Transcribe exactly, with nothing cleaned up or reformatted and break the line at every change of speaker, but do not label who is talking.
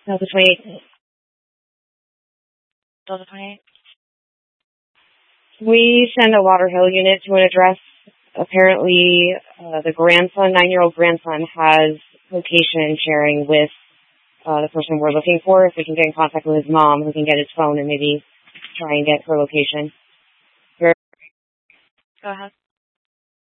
Delta twenty-eight. Delta twenty-eight. We send a Water Hill unit to an address. Apparently, uh, the grandson, nine-year-old grandson, has location sharing with uh, the person we're looking for. If we can get in contact with his mom, we can get his phone and maybe try and get her location. Go ahead.